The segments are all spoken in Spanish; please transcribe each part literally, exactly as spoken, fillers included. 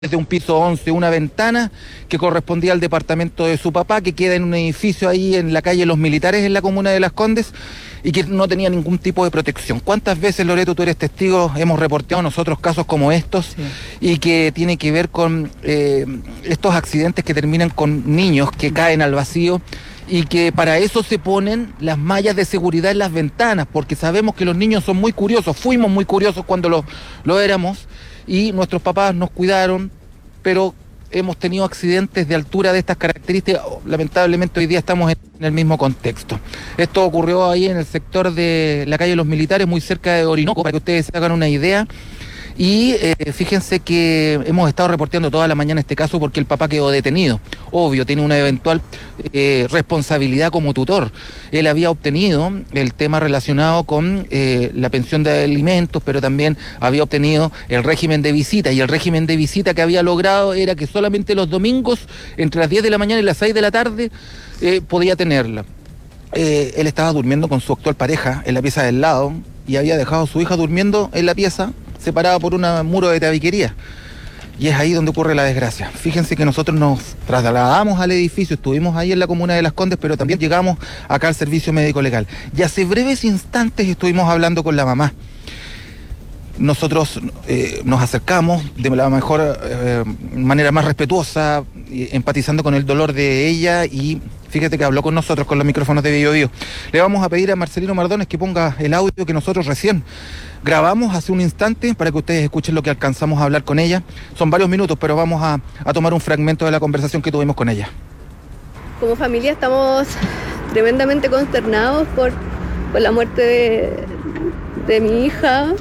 de un piso once, una ventana que correspondía al departamento de su papá, que queda en un edificio ahí en la calle Los Militares, en la comuna de Las Condes, y que no tenía ningún tipo de protección. ¿Cuántas veces, Loreto, tú eres testigo, hemos reporteado nosotros casos como estos, sí, y que tiene que ver con eh, estos accidentes que terminan con niños que caen al vacío, y que para eso se ponen las mallas de seguridad en las ventanas, porque sabemos que los niños son muy curiosos, fuimos muy curiosos cuando lo, lo éramos, y nuestros papás nos cuidaron, pero hemos tenido accidentes de altura de estas características. Lamentablemente hoy día estamos en el mismo contexto. Esto ocurrió ahí en el sector de la calle Los Militares, muy cerca de Orinoco, para que ustedes se hagan una idea. Y eh, fíjense que hemos estado reporteando toda la mañana este caso porque el papá quedó detenido. Obvio, tiene una eventual eh, responsabilidad como tutor. Él había obtenido el tema relacionado con eh, la pensión de alimentos, pero también había obtenido el régimen de visita. Y el régimen de visita que había logrado era que solamente los domingos, entre las diez de la mañana y las seis de la tarde, eh, podía tenerla. Eh, él estaba durmiendo con su actual pareja en la pieza del lado y había dejado a su hija durmiendo en la pieza separada por un muro de tabiquería. Y es ahí donde ocurre la desgracia. Fíjense que nosotros nos trasladamos al edificio, estuvimos ahí en la comuna de Las Condes, pero también llegamos acá al servicio médico legal. Y hace breves instantes estuvimos hablando con la mamá. Nosotros eh, nos acercamos de la mejor eh, manera más respetuosa, empatizando con el dolor de ella, y fíjate que habló con nosotros con los micrófonos de Bio Bio. Le vamos a pedir a Marcelino Mardones que ponga el audio que nosotros recién grabamos hace un instante para que ustedes escuchen lo que alcanzamos a hablar con ella. Son varios minutos, pero vamos a, a tomar un fragmento de la conversación que tuvimos con ella. Como familia estamos tremendamente consternados por, por la muerte de, de mi hija.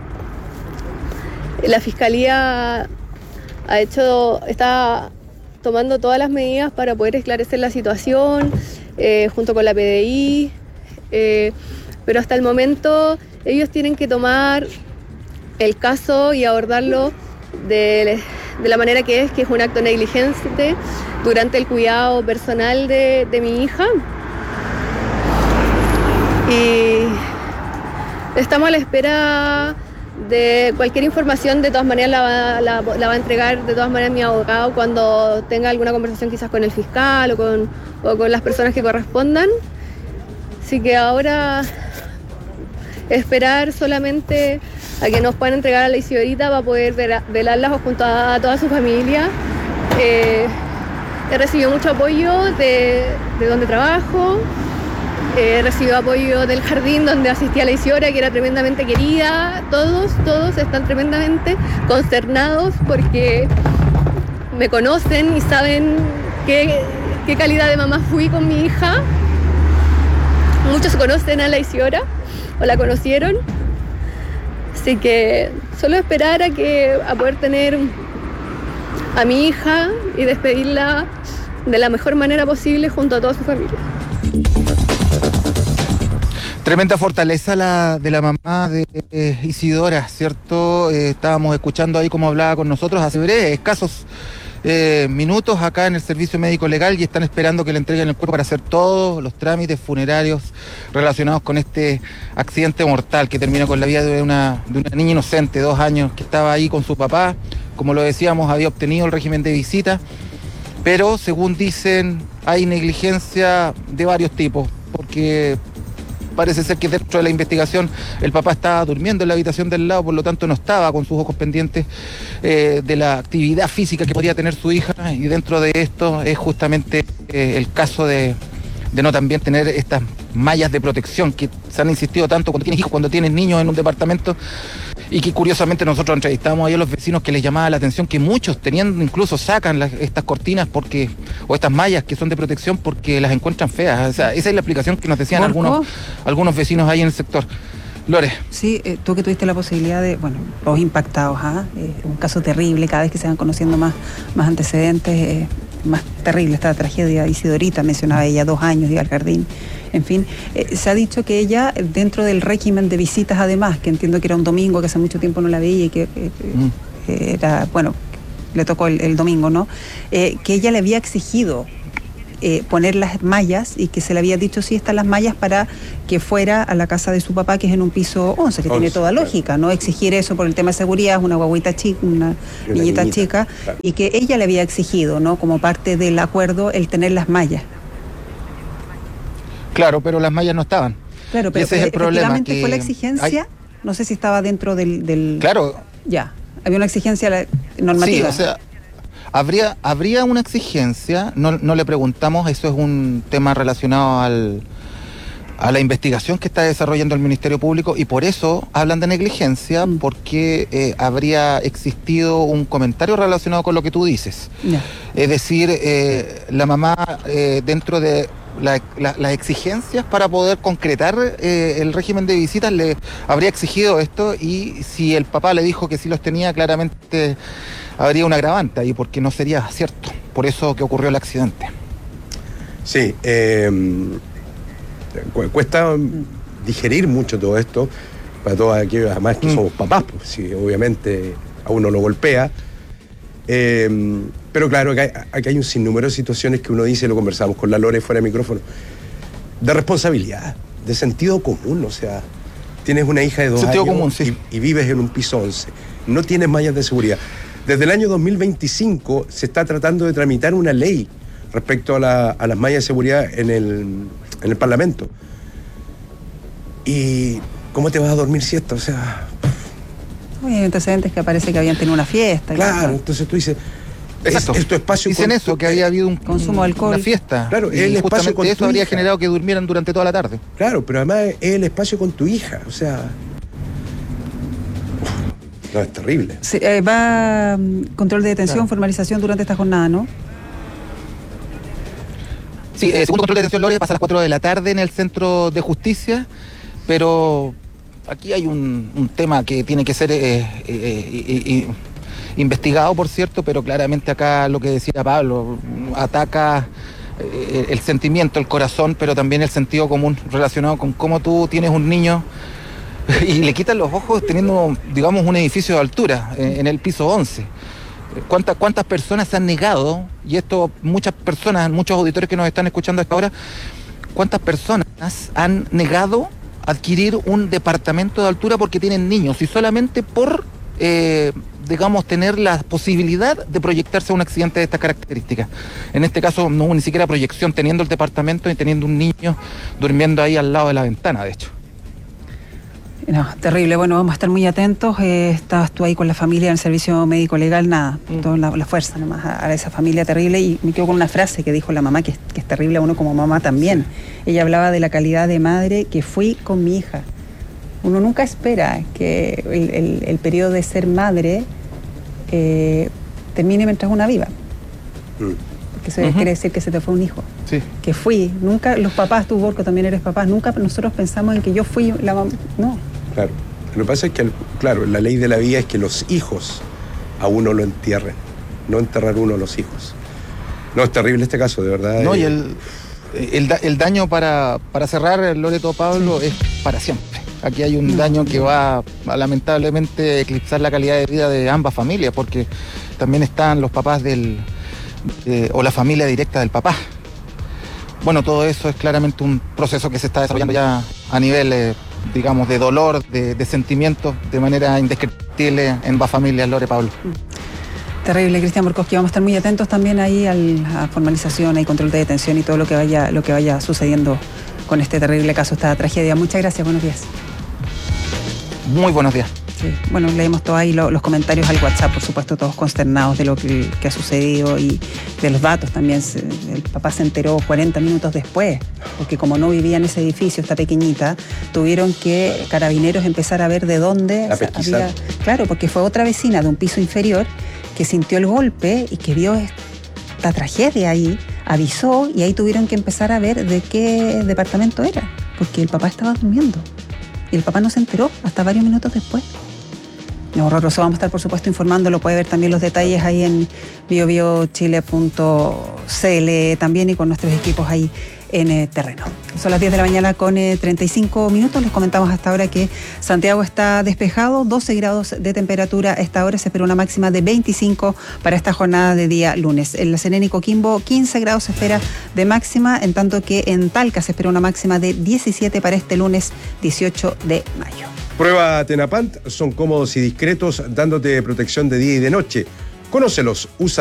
La Fiscalía ha hecho, está tomando todas las medidas para poder esclarecer la situación, eh, junto con la P D I, eh, pero hasta el momento ellos tienen que tomar el caso y abordarlo de, de la manera que es, que es un acto negligente durante el cuidado personal de, de mi hija. Y estamos a la espera de cualquier información. De todas maneras la va, la, la va a entregar de todas maneras mi abogado cuando tenga alguna conversación quizás con el fiscal o con, o con las personas que correspondan. Así que ahora esperar solamente a que nos puedan entregar a la Isidorita para poder velarla junto a, a toda su familia. Eh, he recibido mucho apoyo de, de donde trabajo. He eh, recibido apoyo del jardín donde asistía la Isidora, que era tremendamente querida. Todos, todos están tremendamente consternados porque me conocen y saben qué, qué calidad de mamá fui con mi hija. Muchos conocen a la Isidora o la conocieron. Así que solo esperar a, que, a poder tener a mi hija y despedirla de la mejor manera posible junto a toda su familia. Tremenda fortaleza la de la mamá de eh, Isidora, ¿cierto? Eh, estábamos escuchando ahí cómo hablaba con nosotros hace breves, escasos eh, minutos acá en el servicio médico legal, y están esperando que le entreguen el cuerpo para hacer todos los trámites funerarios relacionados con este accidente mortal que terminó con la vida de una, de una niña inocente, dos años, que estaba ahí con su papá. Como lo decíamos, había obtenido el régimen de visita, pero según dicen hay negligencia de varios tipos, porque parece ser que dentro de la investigación el papá estaba durmiendo en la habitación del lado, por lo tanto no estaba con sus ojos pendientes eh, de la actividad física que podía tener su hija, y dentro de esto es justamente eh, el caso de, de no también tener estas mallas de protección que se han insistido tanto cuando tienes hijos, cuando tienes niños en un departamento, y que curiosamente nosotros entrevistamos ahí a los vecinos que les llamaba la atención que muchos teniendo, incluso sacan las, estas cortinas porque o estas mallas que son de protección porque las encuentran feas. O sea, esa es la explicación que nos decían algunos, algunos vecinos ahí en el sector. Lore. Sí, eh, tú que tuviste la posibilidad de, bueno, los impactados, ¿ah? Eh, un caso terrible, cada vez que se van conociendo más, más antecedentes, eh, más terrible esta tragedia. Isidorita, mencionaba ella, dos años, iba al jardín. En fin, eh, se ha dicho que ella, dentro del régimen de visitas además, que entiendo que era un domingo, que hace mucho tiempo no la veía y que eh, mm. eh, era, bueno, le tocó el, el domingo, ¿no? Eh, que ella le había exigido eh, poner las mallas y que se le había dicho sí están las mallas para que fuera a la casa de su papá, que es en un piso once, que once, tiene toda claro. lógica, no exigir eso por el tema de seguridad, es una guaguita chica, una, una niñita, niñita chica, claro. y que ella le había exigido, ¿no? Como parte del acuerdo, el tener las mallas. Claro, pero las mallas no estaban. Claro, pero ese es el problema. Que fue la exigencia, hay... no sé si estaba dentro del, del... Claro. Ya, había una exigencia normativa. Sí, o sea, habría, habría una exigencia, no, no le preguntamos, eso es un tema relacionado al, a la investigación que está desarrollando el Ministerio Público, y por eso hablan de negligencia, mm. porque eh, habría existido un comentario relacionado con lo que tú dices. Yeah. Es decir, eh, la mamá eh, dentro de la, la, las exigencias para poder concretar eh, el régimen de visitas le habría exigido esto, y si el papá le dijo que sí los tenía, claramente habría un agravante ahí, porque no sería cierto. Por eso que ocurrió el accidente. Sí, eh, cuesta digerir mucho todo esto para todos aquellos, además que mm. somos papás, pues, sí, obviamente a uno lo golpea. Eh, pero claro, acá, acá hay un sinnúmero de situaciones que uno dice, lo conversamos con la Lore fuera de micrófono, de responsabilidad, de sentido común. O sea, tienes una hija de dos sentido años común, sí. y, y vives en un piso once, no tienes mallas de seguridad. Desde el año dos mil veinticinco se está tratando de tramitar una ley respecto a, la, a las mallas de seguridad en el, en el Parlamento. ¿Y cómo te vas a dormir siesta? O sea... Hay antecedentes que parece que habían tenido una fiesta. Claro, claro. Entonces tú dices... Exacto. Es, es tu espacio. Dicen con, eso, que había habido un consumo de alcohol, una fiesta. Claro, y el espacio con eso tu habría hija. generado que durmieran durante toda la tarde. Claro, pero además es el espacio con tu hija. O sea... No, es terrible. Sí, eh, va um, control de detención, claro. formalización durante esta jornada, ¿no? Sí, eh, segundo control de detención, Lore, pasa a las cuatro de la tarde en el Centro de Justicia, pero aquí hay un, un tema que tiene que ser eh, eh, eh, eh, investigado, por cierto, pero claramente acá lo que decía Pablo, ataca eh, el sentimiento, el corazón, pero también el sentido común relacionado con cómo tú tienes un niño y le quitan los ojos teniendo, digamos, un edificio de altura eh, en el piso once. ¿Cuántas, ¿Cuántas personas se han negado? Y esto, muchas personas, muchos auditores que nos están escuchando hasta ahora, ¿cuántas personas han negado adquirir un departamento de altura porque tienen niños y solamente por, eh, digamos, tener la posibilidad de proyectarse a un accidente de estas características? En este caso no hubo ni siquiera proyección, teniendo el departamento y teniendo un niño durmiendo ahí al lado de la ventana, de hecho. No, terrible. Bueno, vamos a estar muy atentos. Eh, estabas tú ahí con la familia en el servicio médico legal, nada, mm. toda la, la fuerza nomás a, a esa familia terrible. Y me quedo con una frase que dijo la mamá, que es, que es terrible a uno como mamá también. Sí. Ella hablaba de la calidad de madre que fui con mi hija. Uno nunca espera que el, el, el periodo de ser madre eh, termine mientras una viva. Mm. Porque eso uh-huh. quiere decir que se te fue un hijo. Sí. Que fui. Nunca, los papás, tú, Borco, también eres papás, nunca nosotros pensamos en que yo fui la mamá. No. Claro. Lo que pasa es que, claro, la ley de la vida es que los hijos a uno lo entierren, no enterrar uno a los hijos. No, es terrible este caso, de verdad. No, eh. y el, el, el daño para, para cerrar, Loreto, Pablo, sí. es para siempre. Aquí hay un no. daño que va a lamentablemente eclipsar la calidad de vida de ambas familias, porque también están los papás del... Eh, o la familia directa del papá. Bueno, todo eso es claramente un proceso que se está desarrollando ya a nivel, eh, digamos, de dolor, de, de sentimientos, de manera indescriptible en ambas familias, Lore, Pablo. Terrible, Cristian Borkowski. Vamos a estar muy atentos también ahí a la formalización y control de detención y todo lo que vaya, lo que vaya sucediendo con este terrible caso, esta tragedia. Muchas gracias, buenos días. Muy buenos días. Sí. Bueno, leemos todos ahí lo, los comentarios al WhatsApp, por supuesto, todos consternados de lo que, que ha sucedido y de los datos también. El papá se enteró cuarenta minutos después, porque como no vivía en ese edificio, esta pequeñita, tuvieron que carabineros empezar a ver de dónde había... Claro, porque fue otra vecina de un piso inferior que sintió el golpe y que vio esta tragedia ahí, avisó y ahí tuvieron que empezar a ver de qué departamento era, porque el papá estaba durmiendo y el papá no se enteró hasta varios minutos después. Es horroroso. Vamos a estar, por supuesto, informándolo. Puede ver también los detalles ahí en bio bio chile punto c l también y con nuestros equipos ahí en eh, terreno. Son las diez de la mañana con eh, treinta y cinco minutos. Les comentamos hasta ahora que Santiago está despejado, doce grados de temperatura. A esta hora se espera una máxima de veinticinco para esta jornada de día lunes. En La Serena y Coquimbo, quince grados se espera de máxima, en tanto que en Talca se espera una máxima de diecisiete para este lunes dieciocho de mayo. Prueba Tenapant, son cómodos y discretos, dándote protección de día y de noche. Conócelos, usa